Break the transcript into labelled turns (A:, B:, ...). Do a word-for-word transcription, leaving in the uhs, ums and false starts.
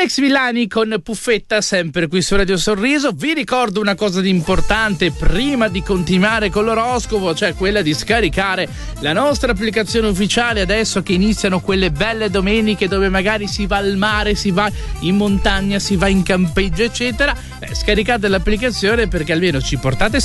A: Alex Villani con Puffetta, sempre qui su Radio Sorriso. Vi ricordo una cosa di importante prima di continuare con l'oroscopo, cioè quella di scaricare la nostra applicazione ufficiale adesso che iniziano quelle belle domeniche dove magari si va al mare, si va in montagna, si va in campeggio eccetera. Eh, scaricate l'applicazione perché almeno ci portate